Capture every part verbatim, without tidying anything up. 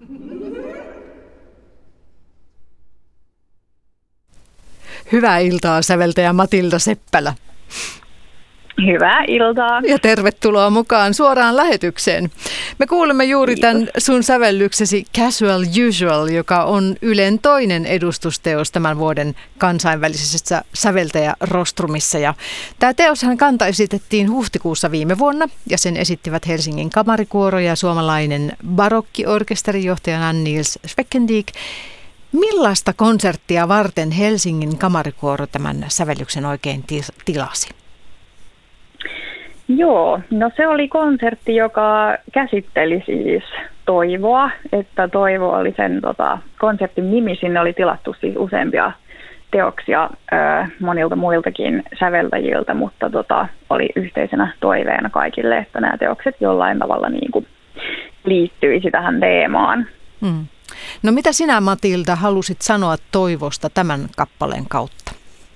Hyvää iltaa, säveltäjä Matilda Seppälä. Hyvää iltaa. Ja tervetuloa mukaan suoraan lähetykseen. Me kuulemme juuri Kiitos. tämän sun sävellyksesi Casual Usual, joka on Ylen toinen edustusteos tämän vuoden kansainvälisessä säveltäjärostrumissa. Ja tämä teoshan kanta esitettiin huhtikuussa viime vuonna ja sen esittivät Helsingin kamarikuoro ja suomalainen barokkiorkesterijohtaja Nils Schweckendijk. Millaista konserttia varten Helsingin kamarikuoro tämän sävellyksen oikein tilasi? Joo, no se oli konsertti, joka käsitteli siis toivoa, että toivo oli sen tota, konsertin nimi. Sinne oli tilattu siis useampia teoksia ö, monilta muiltakin säveltäjiltä, mutta tota, oli yhteisenä toiveena kaikille, että nämä teokset jollain tavalla niin kuin liittyisi tähän teemaan. Hmm. No mitä sinä, Matilda, halusit sanoa toivosta tämän kappaleen kautta?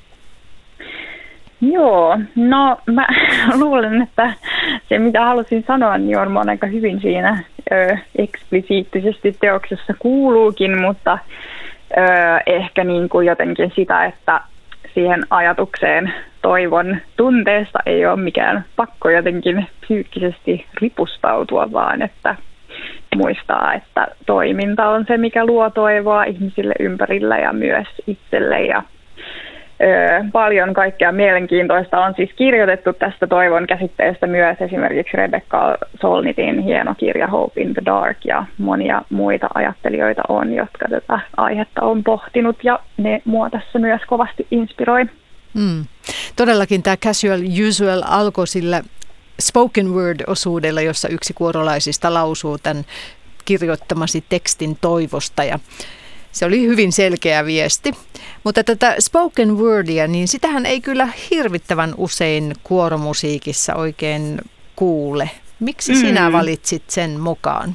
Joo, no mä luulen, että se mitä halusin sanoa, niin on aika hyvin siinä ö, eksplisiittisesti teoksessa kuuluukin, mutta ö, ehkä niin kuin jotenkin sitä, että siihen ajatukseen toivon tunteesta ei ole mikään pakko jotenkin psyykkisesti ripustautua, vaan että muistaa, että toiminta on se, mikä luo toivoa ihmisille ympärillä ja myös itselle. Ja öö, paljon kaikkea mielenkiintoista on siis kirjoitettu tästä toivon käsitteestä myös. Esimerkiksi Rebecca Solnitin hieno kirja Hope in the Dark ja monia muita ajattelijoita on, jotka tätä aihetta on pohtinut ja ne mua tässä myös kovasti inspiroi. Mm. Todellakin tämä Casual Usual alkoi sillä spoken word-osuudella, jossa yksi kuorolaisista lausuu tämän kirjoittamasi tekstin toivosta ja se oli hyvin selkeä viesti. Mutta tätä spoken wordia, niin sitähän ei kyllä hirvittävän usein kuoromusiikissa oikein kuule. Miksi mm. sinä valitsit sen mukaan?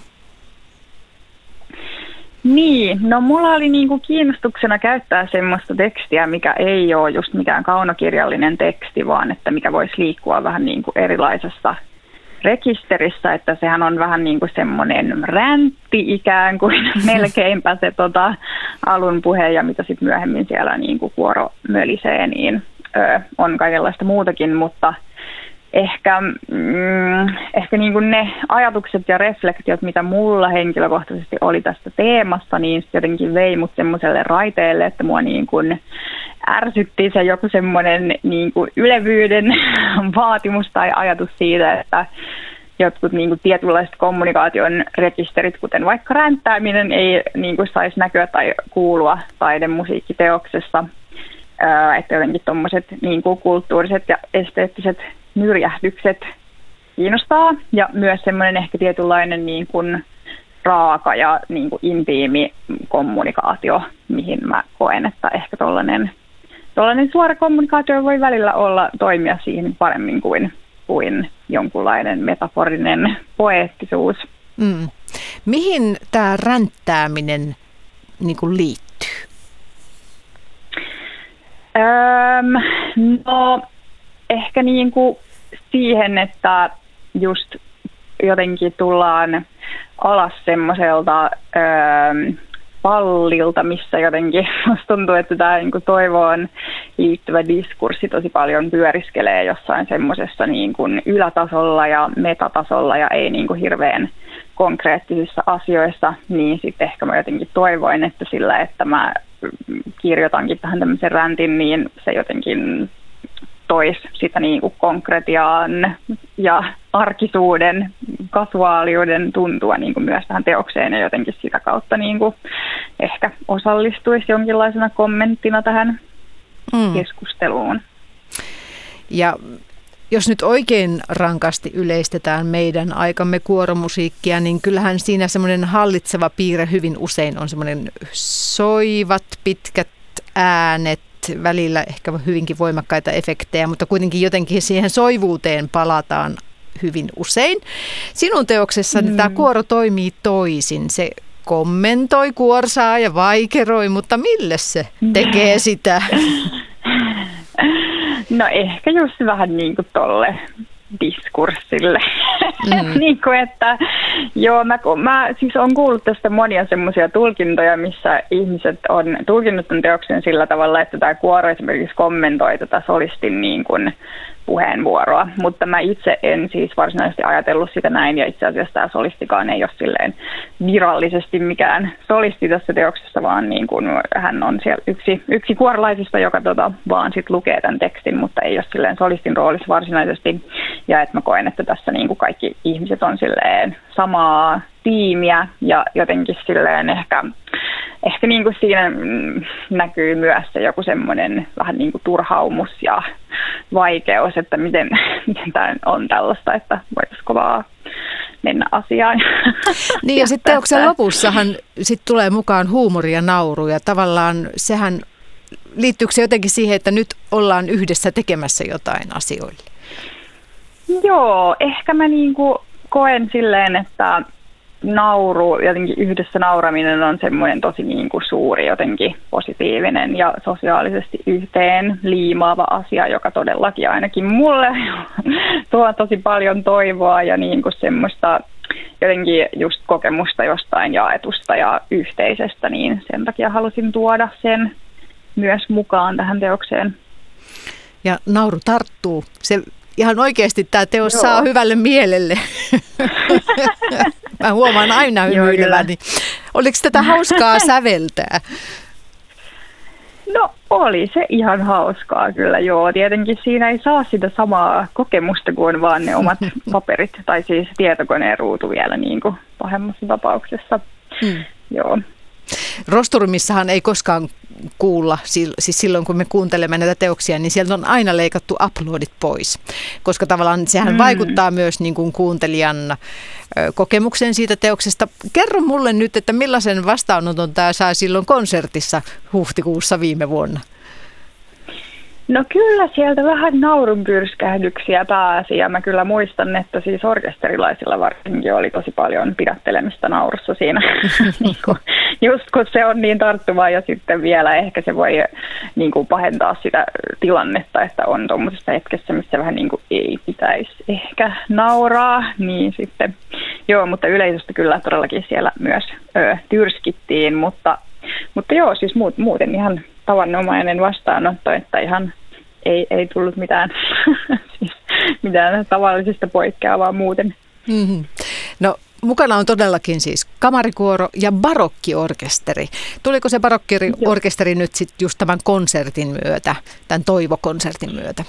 Niin, no mulla oli niinku kiinnostuksena käyttää semmoista tekstiä, mikä ei ole just mikään kaunokirjallinen teksti, vaan että mikä voisi liikkua vähän niinku erilaisessa rekisterissä, että sehän on vähän niin kuin semmoinen räntti ikään kuin, melkeinpä se tota, alun puhe ja mitä sitten myöhemmin siellä niin kuin kuoro mölisee, niin ö, on kaikenlaista muutakin, mutta ehkä, mm, ehkä niin kuin ne ajatukset ja reflektiot, mitä mulla henkilökohtaisesti oli tästä teemasta, niin jotenkin vei mut semmoiselle raiteelle, että mua niin kuin ärsytti se joku semmoinen niin kuin ylevyyden vaatimus tai ajatus siitä, että jotkut niin kuin tietynlaiset kommunikaation rekisterit, kuten vaikka ränttääminen, ei niin kuin saisi näkyä tai kuulua taidemusiikkiteoksessa. Että jotenkin tuommoiset niin kuin kulttuuriset ja esteettiset nyrjähdykset kiinnostaa. Ja myös semmoinen ehkä tietynlainen niin kuin raaka ja niin kuin intiimi kommunikaatio, mihin mä koen, että ehkä tollainen Tuollainen suora kommunikaatio voi välillä olla toimia siihen paremmin kuin, kuin jonkunlainen metaforinen poeettisuus. Mm. Mihin tämä ränttääminen niin kuin liittyy? Öm, no ehkä niin kuin siihen, että just jotenkin tullaan alas semmoiselta Öm, pallilta, missä jotenkin musta tuntuu, että tämä niin kuin toivoon liittyvä diskurssi tosi paljon pyöriskelee jossain semmoisessa niin kuin ylätasolla ja metatasolla ja ei niin kuin hirveän konkreettisissa asioissa, niin sitten ehkä mä jotenkin toivoin, että sillä, että mä kirjoitankin tähän tämmöisen räntin, niin se jotenkin toisi sitä niin kuin konkretiaan ja arkisuuden, kasuaaliuden tuntua niin kuin myös tähän teokseen ja jotenkin sitä kautta niin kuin ehkä osallistuisi jonkinlaisena kommenttina tähän mm. keskusteluun. Ja jos nyt oikein rankasti yleistetään meidän aikamme kuoromusiikkia, niin kyllähän siinä semmoinen hallitseva piirre hyvin usein on semmoinen soivat, pitkät äänet, välillä ehkä hyvinkin voimakkaita efektejä, mutta kuitenkin jotenkin siihen soivuuteen palataan hyvin usein. Sinun teoksessasi mm. tämä kuoro toimii toisin. Se kommentoi, kuorsaa ja vaikeroi, mutta mille se tekee sitä? No ehkä just vähän niin kuin tolle diskurssille. Mm. niin kuin, että joo, mä, mä siis on kuullut tästä monia semmoisia tulkintoja, missä ihmiset on tulkinnut tämän teoksen sillä tavalla, että tämä kuoro esimerkiksi kommentoi tätä solistin niin kuin puheenvuoroa, mutta mä itse en siis varsinaisesti ajatellut sitä näin, ja itse asiassa tämä solistikaan ei ole silleen virallisesti mikään solisti tässä teoksessa, vaan niin kuin hän on siellä yksi, yksi kuorolaisista, joka tota, vaan sit lukee tämän tekstin, mutta ei ole silleen solistin roolissa varsinaisesti, ja että mä koen, että tässä niin kuin kaikki ihmiset on silleen samaa tiimiä, ja jotenkin silleen ehkä Ehkä niin kuin siinä näkyy myös se joku semmoinen vähän niin kuin turhaumus ja vaikeus, että miten, miten tämä on tällaista, että voitaisiko vaan mennä asiaan. Niin ja sitten teoksen lopussahan sit tulee mukaan huumori ja nauru ja tavallaan sehän, liittyykö se jotenkin siihen, että nyt ollaan yhdessä tekemässä jotain asioille? Joo, ehkä mä niin kuin koen silleen, että nauru, jotenkin yhdessä nauraminen on semmoinen tosi niin kuin suuri, jotenkin positiivinen ja sosiaalisesti yhteen liimaava asia, joka todellakin ainakin mulle tuo tosi paljon toivoa ja niin kuin semmoista jotenkin just kokemusta jostain jaetusta ja yhteisestä, niin sen takia halusin tuoda sen myös mukaan tähän teokseen. Ja nauru tarttuu. Se ihan oikeasti tämä teos Joo. saa hyvälle mielelle. Mä huomaan aina hymyileväni. Oliko tätä hauskaa säveltää? No oli se ihan hauskaa kyllä, joo. Tietenkin siinä ei saa sitä samaa kokemusta kuin vaan ne omat paperit tai siis tietokoneen ruutu vielä niin kuin pahemmassa tapauksessa. Hmm. Joo. Rosturumissahan ei koskaan kuulla, siis silloin kun me kuuntelemme näitä teoksia, niin sieltä on aina leikattu uploadit pois, koska tavallaan sehän mm. vaikuttaa myös niin kuin kuuntelijan kokemukseen siitä teoksesta. Kerro mulle nyt, että millaisen vastaanoton tämä sai silloin konsertissa huhtikuussa viime vuonna? No kyllä sieltä vähän naurunpyrskähdyksiä pääsi ja mä kyllä muistan, että siis orkesterilaisilla varsinkin oli tosi paljon pidättelemistä naurussa siinä, niin kuin, just kun se on niin tarttuvaa ja sitten vielä ehkä se voi niin kuin pahentaa sitä tilannetta, että on tuommoisessa hetkessä, missä vähän niin kuin ei pitäisi ehkä nauraa, niin sitten joo, mutta yleisöstä kyllä todellakin siellä myös ö, tyrskittiin, mutta, mutta joo, siis muut, muuten ihan tavanomainen vastaanotto, että ihan ei, ei tullut mitään, siis mitään tavallisesta poikkeavaa muuten. Mm-hmm. No mukana on todellakin siis kamarikuoro ja barokkiorkesteri. Tuliko se barokkiorkesteri Joo. nyt sitten just tämän konsertin myötä, tämän Toivo-konsertin myötä?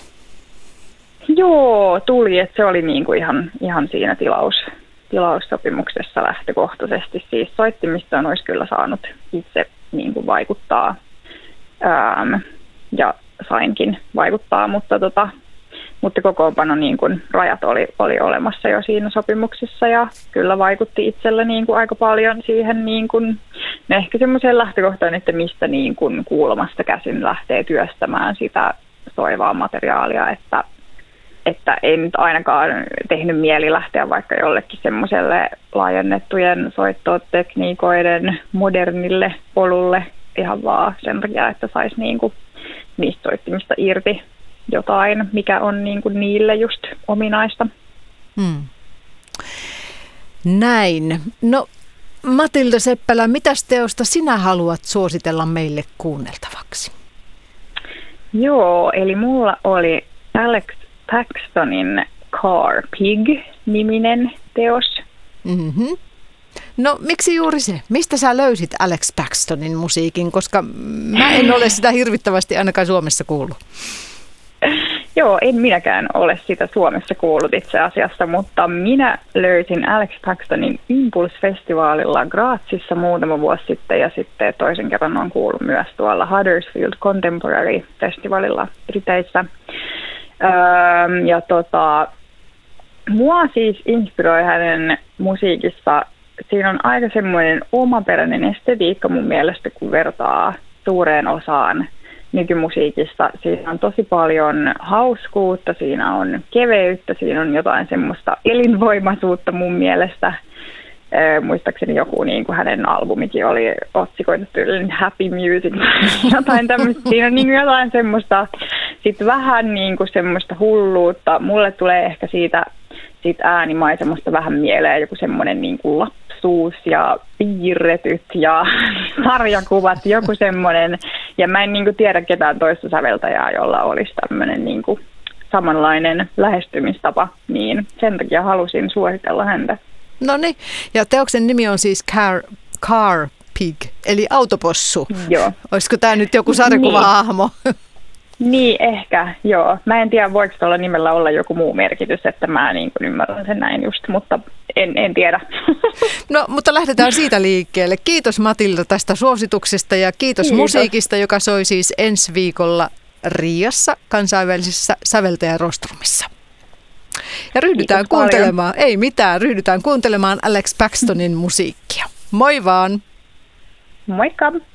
Joo, tuli, että se oli niinku ihan, ihan siinä tilaus, tilaussopimuksessa lähtökohtaisesti. Siis soittimistaan olisi kyllä saanut itse niinku vaikuttaa. Ähm, ja sainkin vaikuttaa, mutta, tota, mutta kokoonpano niin kuin rajat oli, oli olemassa jo siinä sopimuksessa ja kyllä vaikutti itsellä niin kuin aika paljon siihen niin kuin, ehkä semmoiseen lähtökohtaan, että mistä niin kuin kuulomasta käsin lähtee työstämään sitä soivaa materiaalia, että, että ei nyt ainakaan tehnyt mieli lähteä vaikka jollekin semmoiselle laajennettujen soittotekniikoiden modernille polulle, ihan vaan sen takia, että saisi niinku niistä soittimista irti jotain, mikä on niinku niille just ominaista. Hmm. Näin. No Matilda Seppälä, mitäs teosta sinä haluat suositella meille kuunneltavaksi? Joo, eli mulla oli Alex Paxtonin Car Pig-niminen teos. Mm-hmm. No miksi juuri se? Mistä sä löysit Alex Paxtonin musiikin? Koska mä en ole sitä hirvittävästi ainakaan Suomessa kuullut. Joo, en minäkään ole sitä Suomessa kuullut itse asiassa, mutta minä löysin Alex Paxtonin Impulse-festivaalilla Grazissa muutama vuosi sitten ja sitten toisen kerran on kuullut myös tuolla Huddersfield Contemporary-festivaalilla Briteissä. Öö, ja tota, mua siis inspiroi hänen musiikissa. Siinä on aika semmoinen omaperäinen estetiikka mun mielestä, kun vertaa suureen osaan nykymusiikista. Siinä on tosi paljon hauskuutta, siinä on keveyttä, siinä on jotain semmoista elinvoimaisuutta mun mielestä. Ö, muistaakseni joku niin kuin hänen albumikin oli otsikoitu yli Happy Music, jotain tämmöistä. Siinä on niin kuin jotain semmoista, sit vähän niin kuin semmoista hulluutta. Mulle tulee ehkä siitä, siitä äänimaisemasta vähän mieleen joku semmoinen niin kuin lapsuus ja piirretyt ja sarjakuvat, joku semmoinen. Ja mä en niin kuin tiedä ketään toista säveltäjää, jolla olisi tämmöinen niin kuin samanlainen lähestymistapa, niin sen takia halusin suositella häntä. No niin, ja teoksen nimi on siis Car, Car Pig, eli autopossu. Joo. Olisiko tämä nyt joku sarjakuva-hahmo? Niin. Niin, ehkä, joo. Mä en tiedä, voiko tuolla nimellä olla joku muu merkitys, että mä niin kuin ymmärrän sen näin just, mutta en, en tiedä. No, mutta lähdetään siitä liikkeelle. Kiitos Matilda tästä suosituksesta ja kiitos, kiitos musiikista, joka soi siis ensi viikolla Riassa kansainvälisessä säveltäjärostrumissa. Ja ryhdytään Kiitos kuuntelemaan, paljon. ei mitään, ryhdytään kuuntelemaan Alex Paxtonin musiikkia. Moi vaan! Moikka!